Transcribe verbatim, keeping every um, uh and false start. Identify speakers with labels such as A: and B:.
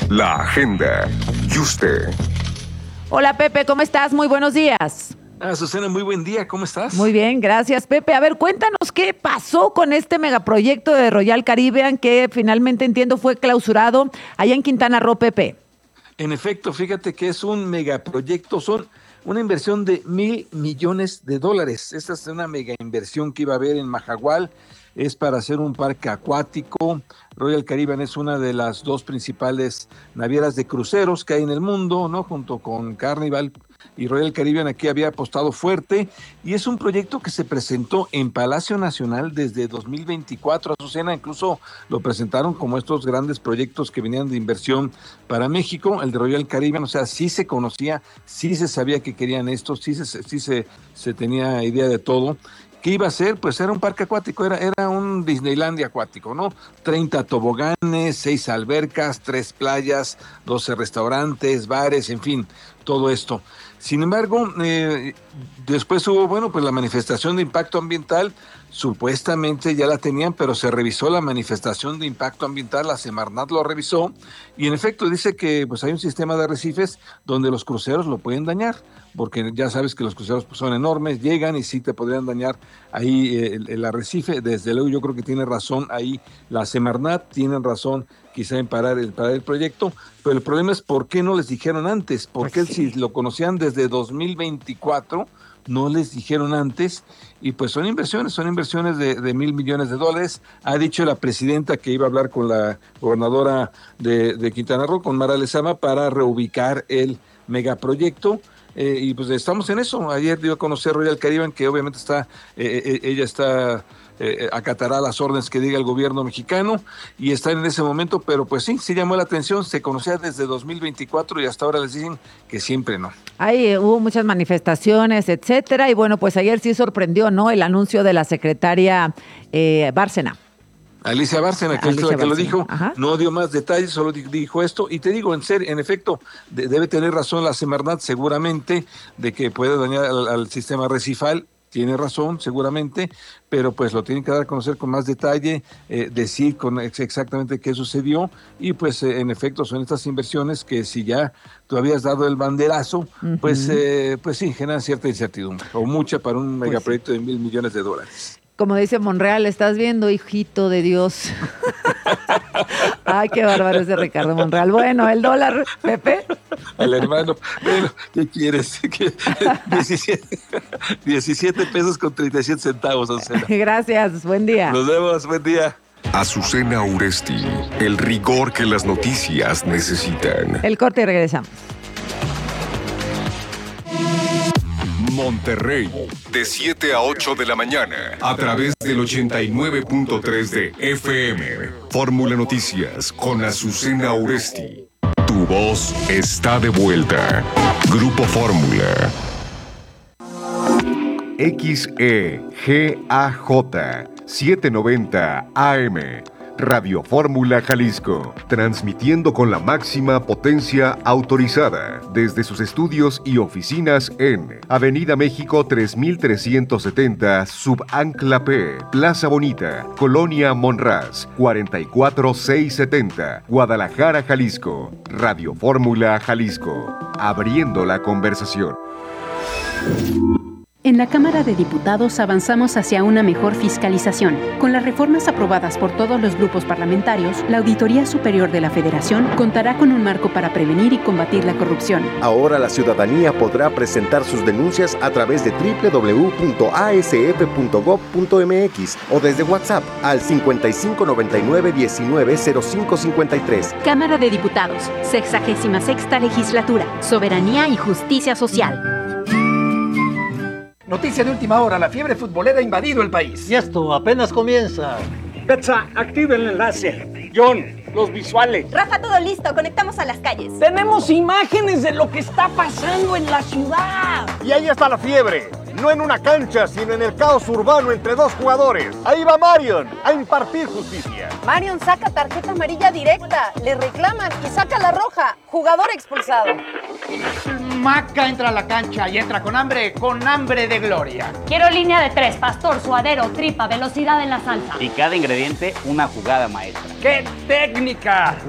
A: La agenda. Y usted.
B: Hola Pepe, ¿cómo estás? Muy buenos días.
C: Ah, Susana, muy buen día, ¿cómo estás?
B: Muy bien, gracias Pepe. A ver, cuéntanos qué pasó con este megaproyecto de Royal Caribbean que finalmente entiendo fue clausurado allá en Quintana Roo, Pepe.
C: En efecto, fíjate que es un megaproyecto, son una inversión de mil millones de dólares. Esta es una mega inversión que iba a haber en Majagual, es para hacer un parque acuático. Royal Caribbean es una de las dos principales navieras de cruceros que hay en el mundo, ¿no? Junto con Carnival y Royal Caribbean aquí había apostado fuerte y es un proyecto que se presentó en Palacio Nacional desde dos mil veinticuatro. Azucena, incluso lo presentaron como estos grandes proyectos que venían de inversión para México, el de Royal Caribbean, o sea, sí se conocía, sí se sabía que querían esto, sí se, sí se, se tenía idea de todo. ¿Qué iba a ser? Pues era un parque acuático, era, era un Disneylandia acuático, ¿no? treinta toboganes, seis albercas, tres playas, doce restaurantes, bares, en fin, todo esto. Sin embargo, eh, después hubo, bueno, pues la manifestación de impacto ambiental, supuestamente ya la tenían, pero se revisó la manifestación de impacto ambiental, la Semarnat lo revisó, y en efecto dice que pues hay un sistema de arrecifes donde los cruceros lo pueden dañar, porque ya sabes que los cruceros pues, son enormes, llegan y sí te podrían dañar ahí el, el arrecife. Desde luego yo creo que tiene razón ahí la Semarnat, tienen razón quizá en parar el, parar el proyecto, pero el problema es por qué no les dijeron antes, porque pues sí. Si lo conocían desde dos mil veinticuatro, no les dijeron antes, y pues son inversiones, son inversiones de, de mil millones de dólares. Ha dicho la presidenta que iba a hablar con la gobernadora de, de Quintana Roo, con Mara Lezama, para reubicar el megaproyecto. Eh, y pues estamos en eso. Ayer dio a conocer Royal Caribbean, que obviamente está, eh, eh, ella está, eh, acatará las órdenes que diga el gobierno mexicano, y está en ese momento, pero pues sí, sí llamó la atención, se conocía desde dos mil veinticuatro y hasta ahora les dicen que siempre no.
B: Ahí eh, hubo muchas manifestaciones, etcétera, y bueno, pues ayer sí sorprendió, ¿no?, el anuncio de la secretaria eh, Bárcena.
C: Alicia Bárcena, que
B: Alicia
C: es la que
B: Bárcena.
C: lo dijo,
B: Ajá.
C: No dio más detalles, solo dijo esto, y te digo, en serio, en efecto, de, debe tener razón la Semarnat seguramente, de que puede dañar al, al sistema recifal, tiene razón seguramente, pero pues lo tienen que dar a conocer con más detalle, eh, decir con ex exactamente qué sucedió, y pues eh, en efecto son estas inversiones que si ya tú habías dado el banderazo, uh-huh. pues, eh, pues sí, generan cierta incertidumbre, o mucha para un pues megaproyecto sí. de mil millones de dólares.
B: Como dice Monreal, ¿estás viendo, hijito de Dios? Ay, qué bárbaro ese Ricardo Monreal. Bueno, el dólar, Pepe.
C: Al hermano, bueno, ¿qué quieres? diecisiete, diecisiete pesos con treinta y siete centavos, Azucena.
B: Gracias, buen día.
C: Nos vemos, buen día.
A: Azucena Uresti, el rigor que las noticias necesitan.
B: El corte y regresamos.
A: Monterrey, de siete a ocho de la mañana, a través del ochenta y nueve punto tres de F M. Fórmula Noticias con Azucena Uresti. Tu voz está de vuelta. Grupo Fórmula. X E G A J setecientos noventa A M. Radio Fórmula Jalisco, transmitiendo con la máxima potencia autorizada desde sus estudios y oficinas en Avenida México tres mil trescientos setenta, Subancla P, Plaza Bonita, Colonia Monraz, cuarenta y cuatro mil seiscientos setenta, Guadalajara, Jalisco. Radio Fórmula Jalisco, abriendo la conversación.
D: En la Cámara de Diputados avanzamos hacia una mejor fiscalización. Con las reformas aprobadas por todos los grupos parlamentarios, la Auditoría Superior de la Federación contará con un marco para prevenir y combatir la corrupción.
E: Ahora la ciudadanía podrá presentar sus denuncias a través de doble u doble u doble u punto a s f punto gob punto m x o desde WhatsApp al cincuenta y cinco noventa y nueve diecinueve cero cinco cincuenta y tres.
D: Cámara de Diputados, sexagésima sexta Legislatura, Soberanía y Justicia Social.
F: Noticia de última hora, la fiebre futbolera ha invadido el país.
G: Y esto apenas comienza.
H: Betsa, activa el enlace. John, los visuales.
I: Rafa, todo listo, conectamos a las calles.
J: Tenemos imágenes de lo que está pasando en la ciudad.
K: Y ahí está la fiebre. No en una cancha, sino en el caos urbano entre dos jugadores. Ahí va Marion a impartir justicia.
I: Marion saca tarjeta amarilla directa, le reclaman y saca la roja. Jugador expulsado.
J: Maca entra a la cancha y entra con hambre, con hambre de gloria.
L: Quiero línea de tres, pastor, suadero, tripa, velocidad en la salsa.
M: Y cada ingrediente una jugada maestra.
J: ¡Qué técnica!